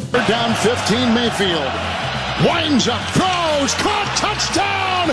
Down 15, Mayfield. Winds up, throws, caught, touchdown!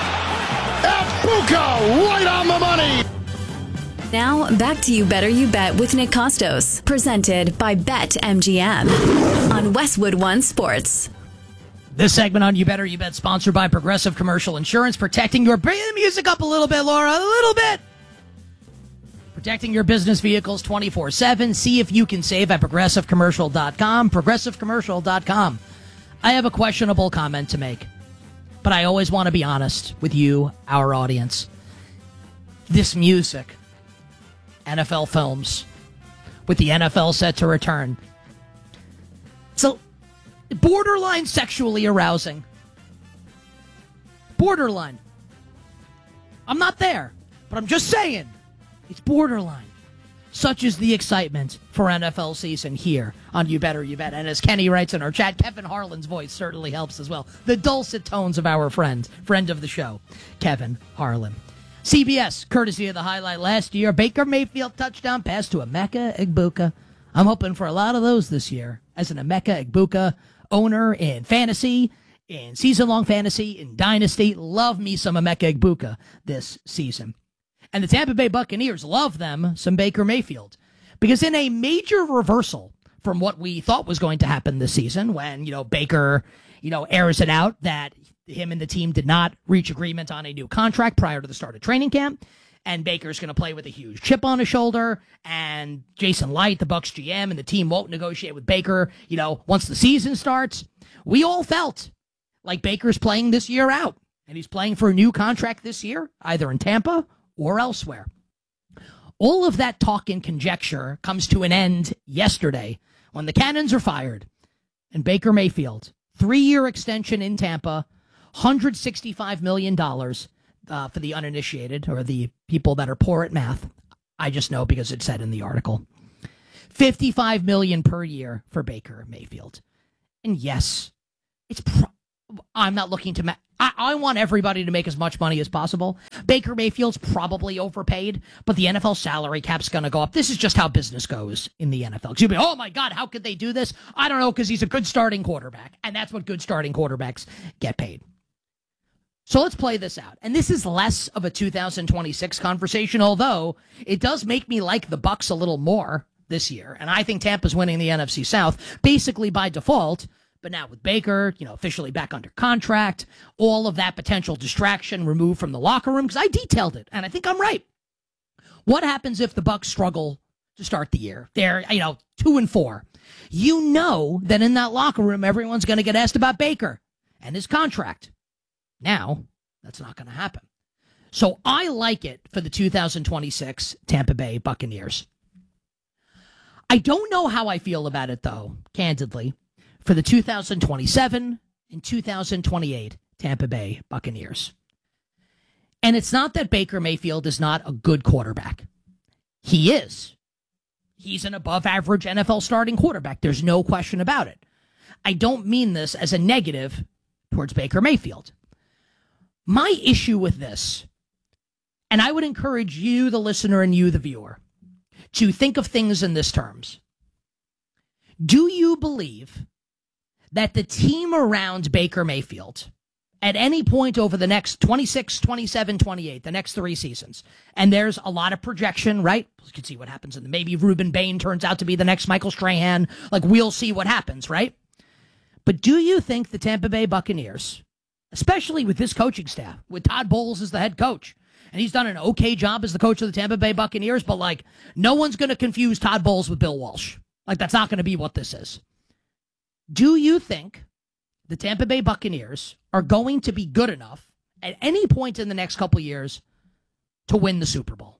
Egbuka right on the money! Now, back to You Better You Bet with Nick Costos, presented by BetMGM on Westwood One Sports. This segment on You Better You Bet, sponsored by Progressive Commercial Insurance, protecting your... Bring the music up a little bit, Laura, a little bit. Protecting your business vehicles 24/7. See if you can save at ProgressiveCommercial.com. ProgressiveCommercial.com. I have a questionable comment to make, but I always want to be honest with you, our audience. This music, NFL films, with the NFL set to return. So, borderline sexually arousing. Borderline. I'm not there, but I'm just saying. It's borderline. Such is the excitement for NFL season here on You Better You Bet. And as Kenny writes in our chat, Kevin Harlan's voice certainly helps as well. The dulcet tones of our friend of the show, Kevin Harlan. CBS, courtesy of the highlight last year, Baker Mayfield touchdown pass to Emeka Egbuka. I'm hoping for a lot of those this year as an Emeka Egbuka owner in fantasy, in season-long fantasy, in Dynasty. Love me some Emeka Egbuka this season. And the Tampa Bay Buccaneers love them some Baker Mayfield. Because in a major reversal from what we thought was going to happen this season when, Baker, airs it out that him and the team did not reach agreement on a new contract prior to the start of training camp, and Baker's going to play with a huge chip on his shoulder, and Jason Light, the Bucs GM, and the team won't negotiate with Baker, once the season starts. We all felt like Baker's playing this year out, and he's playing for a new contract this year, either in Tampa or elsewhere. All of that talk and conjecture comes to an end yesterday when the cannons are fired and Baker Mayfield, 3-year extension in Tampa, $165 million for the uninitiated or the people that are poor at math. I just know because it said in the article. $55 million per year for Baker Mayfield. And yes, I'm not looking to... I want everybody to make as much money as possible. Baker Mayfield's probably overpaid, but the NFL salary cap's going to go up. This is just how business goes in the NFL. You'll be, oh my God, how could they do this? I don't know, because he's a good starting quarterback, and that's what good starting quarterbacks get paid. So let's play this out. And this is less of a 2026 conversation, although it does make me like the Bucs a little more this year. And I think Tampa's winning the NFC South basically by default. But now with Baker, officially back under contract, all of that potential distraction removed from the locker room, because I detailed it, and I think I'm right. What happens if the Bucs struggle to start the year? They're, 2-4. You know that in that locker room, everyone's going to get asked about Baker and his contract. Now, that's not going to happen. So I like it for the 2026 Tampa Bay Buccaneers. I don't know how I feel about it, though, candidly, for the 2027 and 2028 Tampa Bay Buccaneers. And it's not that Baker Mayfield is not a good quarterback. He is. He's an above-average NFL starting quarterback. There's no question about it. I don't mean this as a negative towards Baker Mayfield. My issue with this, and I would encourage you, the listener, and you, the viewer, to think of things in this terms. Do you believe that the team around Baker Mayfield at any point over the next 26, 27, 28, the next 3 seasons, and there's a lot of projection, right? You can see what happens. And maybe Reuben Bain turns out to be the next Michael Strahan. Like, we'll see what happens, right? But do you think the Tampa Bay Buccaneers, especially with this coaching staff, with Todd Bowles as the head coach, and he's done an okay job as the coach of the Tampa Bay Buccaneers, but, no one's going to confuse Todd Bowles with Bill Walsh. That's not going to be what this is. Do you think the Tampa Bay Buccaneers are going to be good enough at any point in the next couple of years to win the Super Bowl?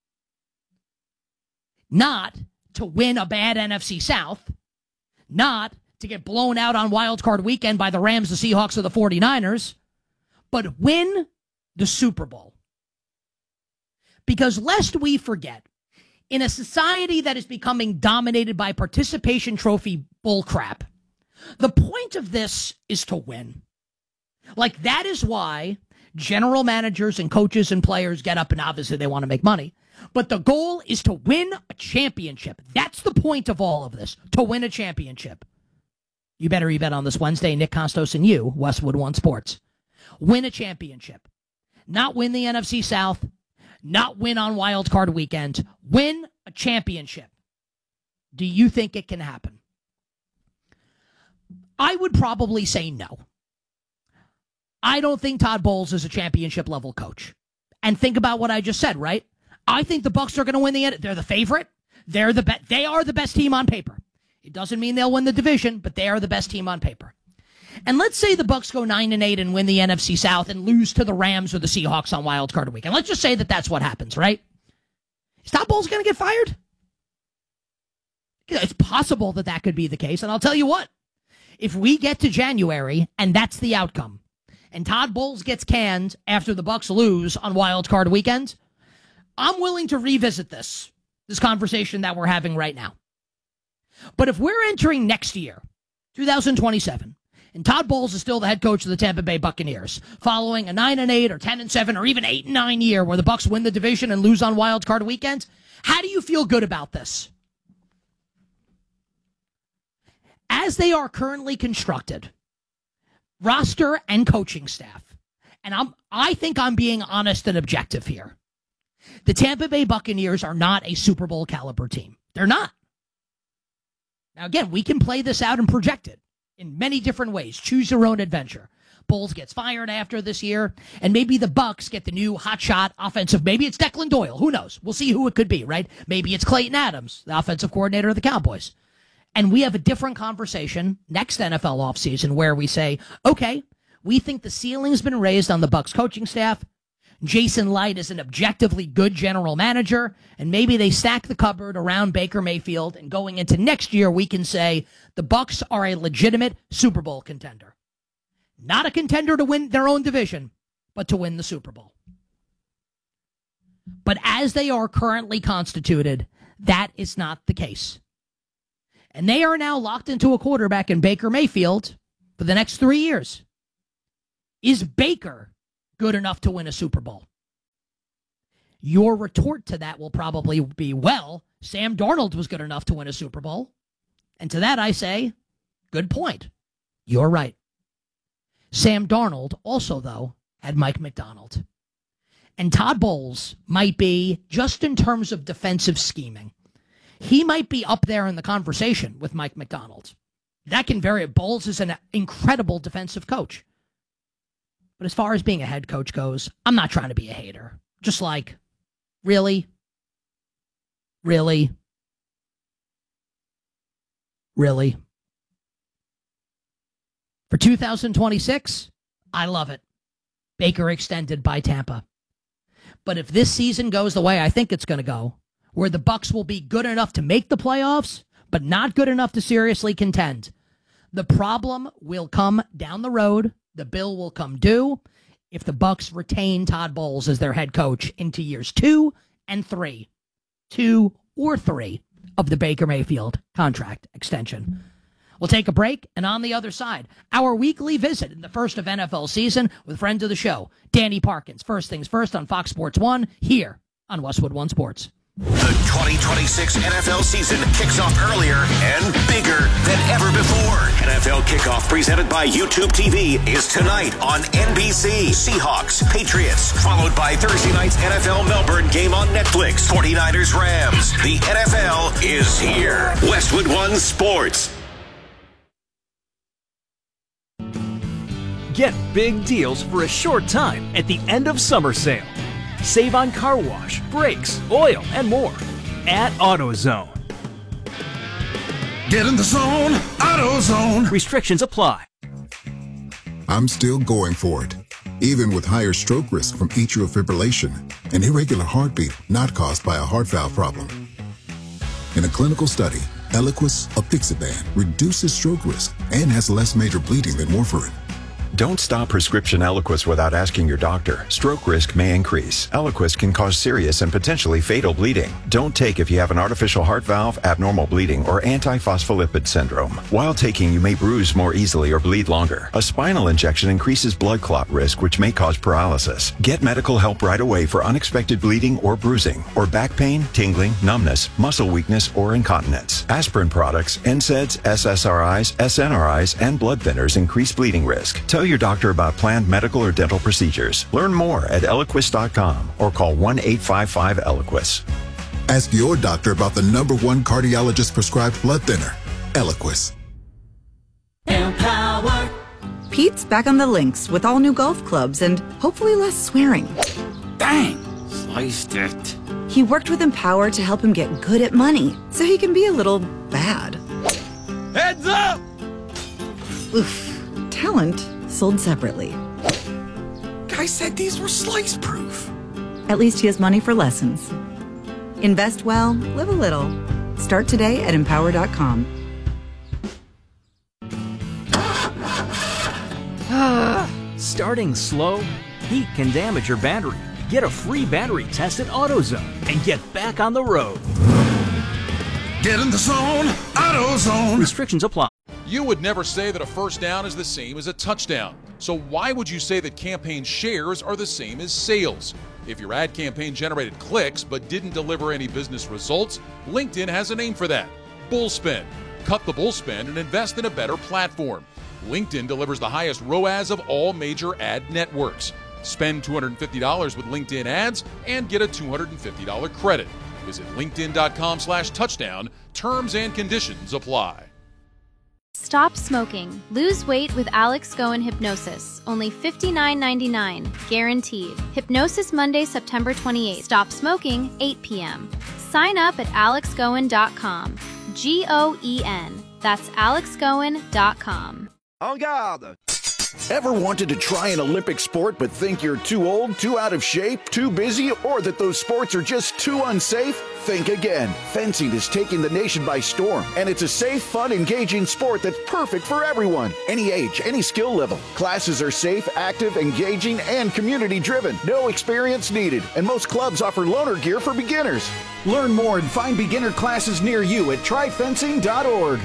Not to win a bad NFC South, not to get blown out on Wild Card Weekend by the Rams, the Seahawks, or the 49ers, but win the Super Bowl. Because lest we forget, in a society that is becoming dominated by participation trophy bullcrap, the point of this is to win. That is why general managers and coaches and players get up, and obviously they want to make money. But the goal is to win a championship. That's the point of all of this, to win a championship. You Better You Bet on this Wednesday. Nick Costos and you, Westwood One Sports. Win a championship. Not win the NFC South. Not win on Wild Card Weekend. Win a championship. Do you think it can happen? I would probably say no. I don't think Todd Bowles is a championship-level coach. And think about what I just said, right? I think the Bucs are going to win the end. They're the favorite. They are the best team on paper. It doesn't mean they'll win the division, but they are the best team on paper. And let's say the Bucs go 9-8 and win the NFC South and lose to the Rams or the Seahawks on Wild Card Weekend. Let's just say that that's what happens, right? Is Todd Bowles going to get fired? It's possible that that could be the case. And I'll tell you what, if we get to January and that's the outcome, and Todd Bowles gets canned after the Bucs lose on Wild Card Weekend, I'm willing to revisit this conversation that we're having right now. But if we're entering next year, 2027, and Todd Bowles is still the head coach of the Tampa Bay Buccaneers, following a 9-8 or 10-7 or even 8-9 year where the Bucs win the division and lose on Wild Card Weekend, how do you feel good about this? As they are currently constructed, roster and coaching staff, and I think I'm being honest and objective here. The Tampa Bay Buccaneers are not a Super Bowl caliber team. They're not. Now, again, we can play this out and project it in many different ways. Choose your own adventure. Bowles gets fired after this year, and maybe the Bucs get the new hotshot offensive. Maybe it's Declan Doyle. Who knows? We'll see who it could be, right? Maybe it's Clayton Adams, the offensive coordinator of the Cowboys. And we have a different conversation next NFL offseason where we say, okay, we think the ceiling's been raised on the Bucs coaching staff. Jason Light is an objectively good general manager, and maybe they stack the cupboard around Baker Mayfield, and going into next year, we can say the Bucs are a legitimate Super Bowl contender. Not a contender to win their own division, but to win the Super Bowl. But as they are currently constituted, that is not the case. And they are now locked into a quarterback in Baker Mayfield for the next 3 years. Is Baker good enough to win a Super Bowl? Your retort to that will probably be, well, Sam Darnold was good enough to win a Super Bowl. And to that I say, good point. You're right. Sam Darnold also, though, had Mike Macdonald. And Todd Bowles might be, just in terms of defensive scheming, he might be up there in the conversation with Mike Macdonald. That can vary. Bowles is an incredible defensive coach. But as far as being a head coach goes, I'm not trying to be a hater. Just like, really? Really? Really? For 2026, I love it. Baker extended by Tampa. But if this season goes the way I think it's going to go, where the Bucs will be good enough to make the playoffs, but not good enough to seriously contend, the problem will come down the road. The bill will come due if the Bucs retain Todd Bowles as their head coach into years 2 and 3. 2 or 3 of the Baker Mayfield contract extension. We'll take a break, and on the other side, our weekly visit in the first of NFL season with friend of the show, Danny Parkins. First things first on Fox Sports 1, here on Westwood One Sports. The 2026 NFL season kicks off earlier and bigger than ever before. NFL Kickoff, presented by YouTube TV, is tonight on NBC. Seahawks, Patriots, followed by Thursday night's NFL Melbourne game on Netflix. 49ers, Rams. The NFL is here. Westwood One Sports. Get big deals for a short time at the end of summer sale. Save on car wash, brakes, oil, and more at AutoZone. Get in the zone, AutoZone. Restrictions apply. I'm still going for it, even with higher stroke risk from atrial fibrillation, an irregular heartbeat not caused by a heart valve problem. In a clinical study, Eliquis apixaban reduces stroke risk and has less major bleeding than warfarin. Don't stop prescription Eliquis without asking your doctor. Stroke risk may increase. Eliquis can cause serious and potentially fatal bleeding. Don't take if you have an artificial heart valve, abnormal bleeding, or antiphospholipid syndrome. While taking, you may bruise more easily or bleed longer. A spinal injection increases blood clot risk, which may cause paralysis. Get medical help right away for unexpected bleeding or bruising, or back pain, tingling, numbness, muscle weakness, or incontinence. Aspirin products, NSAIDs, SSRIs, SNRIs, and blood thinners increase bleeding risk. Tell your doctor about planned medical or dental procedures. Learn more at Eliquis.com or call 1-855-ELIQUIS. Ask your doctor about the #1 cardiologist prescribed blood thinner, Eliquis. Empower. Pete's back on the links with all new golf clubs and hopefully less swearing. Dang, sliced it. He worked with Empower to help him get good at money so he can be a little bad. Heads up! Oof. Talent sold separately. Guy said these were slice proof. At least he has money for lessons. Invest well, live a little. Start today at Empower.com. Starting slow? Heat can damage your battery. Get a free battery test at AutoZone and get back on the road. Get in the zone, AutoZone. Restrictions apply. You would never say that a first down is the same as a touchdown. So why would you say that campaign shares are the same as sales? If your ad campaign generated clicks but didn't deliver any business results, LinkedIn has a name for that: bullspend. Cut the bullspend and invest in a better platform. LinkedIn delivers the highest ROAS of all major ad networks. Spend $250 with LinkedIn ads and get a $250 credit. Visit linkedin.com/touchdown. Terms and conditions apply. Stop smoking. Lose weight with Alex Goen Hypnosis. Only $59.99. Guaranteed. Hypnosis Monday, September 28th. Stop smoking, 8 p.m. Sign up at alexgoen.com. G-O-E-N. That's alexgoen.com. En garde! Ever wanted to try an Olympic sport but think you're too old, too out of shape, too busy, or that those sports are just too unsafe? Think again. Fencing is taking the nation by storm, and it's a safe, fun, engaging sport that's perfect for everyone. Any age, any skill level. Classes are safe, active, engaging, and community-driven. No experience needed, and most clubs offer loaner gear for beginners. Learn more and find beginner classes near you at tryfencing.org.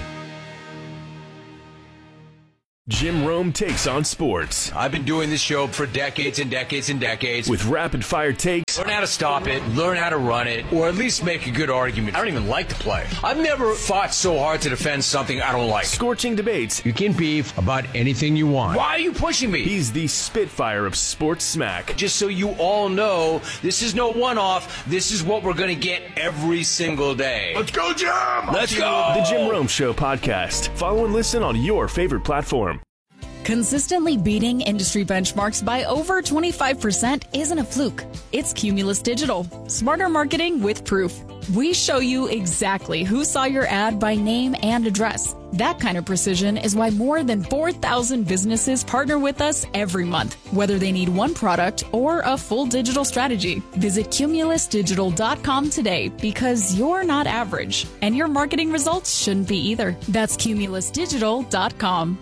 Jim Rome takes on sports. I've been doing this show for decades and decades and decades. With rapid-fire takes. Learn how to stop it, learn how to run it, or at least make a good argument. I don't even like to play. I've never fought so hard to defend something I don't like. Scorching debates. You can beef about anything you want. Why are you pushing me? He's the Spitfire of sports smack. Just so you all know, this is no one-off. This is what we're going to get every single day. Let's go, Jim! Let's go! The Jim Rome Show podcast. Follow and listen on your favorite platform. Consistently beating industry benchmarks by over 25% isn't a fluke. It's Cumulus Digital. Smarter marketing with proof. We show you exactly who saw your ad by name and address. That kind of precision is why more than 4,000 businesses partner with us every month, whether they need one product or a full digital strategy. Visit cumulusdigital.com today, because you're not average, and your marketing results shouldn't be either. That's cumulusdigital.com.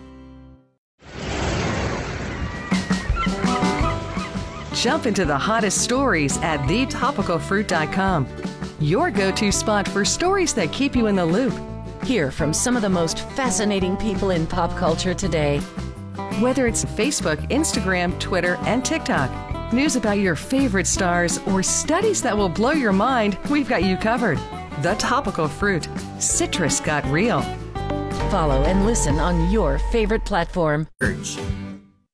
Jump into the hottest stories at thetopicalfruit.com. Your go-to spot for stories that keep you in the loop. Hear from some of the most fascinating people in pop culture today. Whether it's Facebook, Instagram, Twitter, and TikTok, news about your favorite stars, or studies that will blow your mind, we've got you covered. The Topical Fruit. Citrus got real. Follow and listen on your favorite platform.